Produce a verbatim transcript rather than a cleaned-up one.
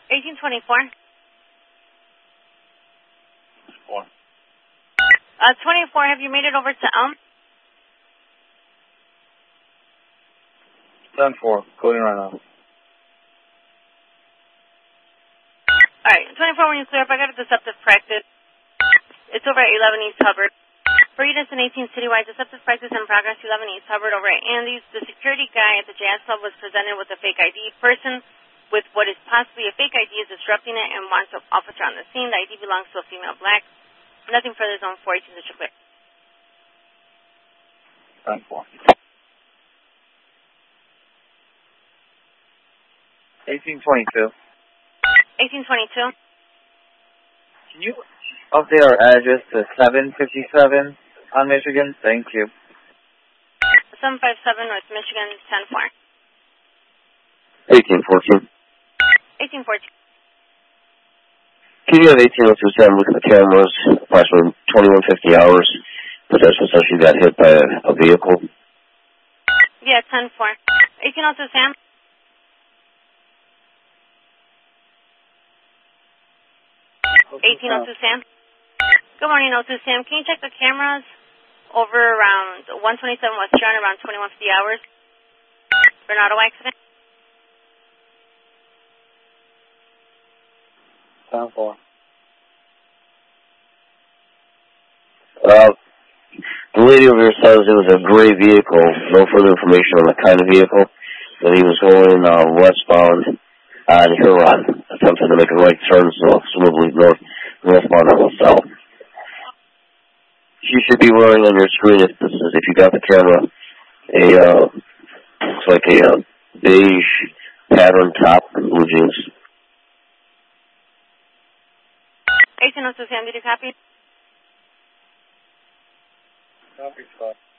eighteen twenty-four. Four. Uh, twenty-four, have you made it over to Elm? ten four, coding right now. Alright, twenty-four, when you clear up, I got a deceptive practice. It's over at eleven East Hubbard. For units in eighteen citywide, deceptive practice in progress, eleven East Hubbard over at Andy's. The security guy at the Jazz Club was presented with a fake I D. Person with what is possibly a fake I D is disrupting it and wants an officer on the scene. The I D belongs to a female black. Nothing further, zone four eighteen, district clear. ten four. eighteen twenty-two. eighteen twenty-two. Can you update our address to seven fifty-seven on Michigan? Thank you. seven five seven North Michigan, ten four. eighteen fourteen. eighteen fourteen. Can you have eighteen oh two Sam look at the cameras, approximately twenty-one fifty hours, potentially says she got hit by a, a vehicle? Yeah, ten four. eighteen oh two Sam. eighteen oh two Sam. Good morning, oh two Sam. Can you check the cameras over around one twenty-seven West John around twenty-one fifty hours for an auto accident? ten four. Uh, the lady over here says it was a gray vehicle. No further information on the kind of vehicle. That he was going uh, westbound on Huron, attempting to make a right turn, so presumably north, northbound on south. She should be wearing on your screen, if this is, if you got the camera, a, uh, looks like a uh, beige pattern top and blue jeans. eighteen oh two Sam, did you copy? Copy, Scott.